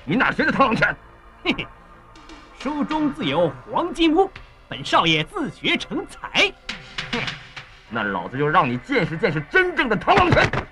你哪学的螳螂拳？ 嘿嘿，书中自有黄金屋，本少爷自学成才。 哼，那老子就让你见识见识真正的螳螂拳！